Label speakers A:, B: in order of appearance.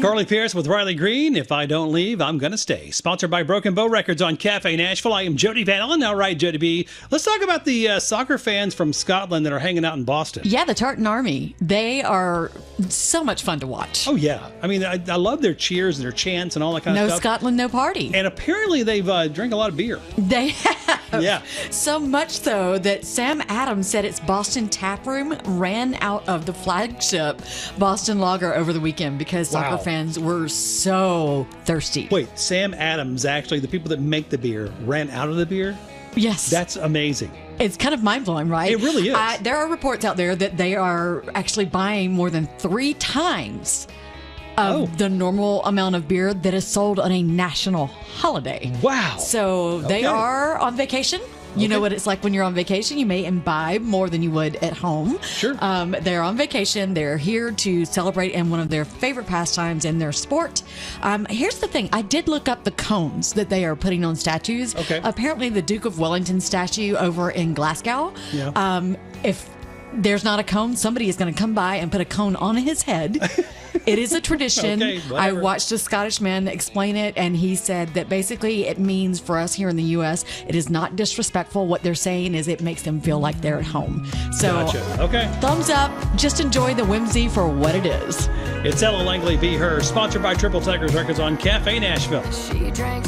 A: Carly Pierce with Riley Green. If I don't leave, I'm going to stay. Sponsored by Broken Bow Records on Cafe Nashville. I am Jody Van Allen. All right, Jody B. Let's talk about the soccer fans from Scotland that are hanging out in Boston.
B: Yeah, the Tartan Army. They are so much fun to watch.
A: Oh, yeah. I mean, I love their cheers and their chants and all that kind of
B: No
A: stuff.
B: Scotland, no party.
A: And apparently they've drank a lot of beer.
B: They have.
A: Yeah.
B: So much so that Sam Adams said its Boston tap room ran out of the flagship Boston Lager over the weekend because soccer fans were so thirsty.
A: Wait, Sam Adams, actually, the people that make the beer, ran out of the beer?
B: Yes.
A: That's amazing.
B: It's kind of mind-blowing, right?
A: It really is.
B: There are reports out there that they are actually buying more than 3 times of the normal amount of beer that is sold on a national holiday.
A: Wow.
B: So they are on vacation. You know what it's like when you're on vacation. You may imbibe more than you would at home.
A: Sure.
B: They're on vacation. They're here to celebrate in one of their favorite pastimes in their sport. Here's the thing. I did look up the cones that they are putting on statues.
A: Okay.
B: Apparently, the Duke of Wellington statue over in Glasgow, if there's not a cone, somebody is going to come by and put a cone on his head. It is a tradition. I watched a Scottish man explain it, and he said that basically it means for us here in the U.S., it is not disrespectful. What they're saying is it makes them feel like they're at home. So, thumbs up. Just enjoy the whimsy for what it is.
A: It's Ella Langley, Be Her, sponsored by Triple Tigers Records on Cafe Nashville.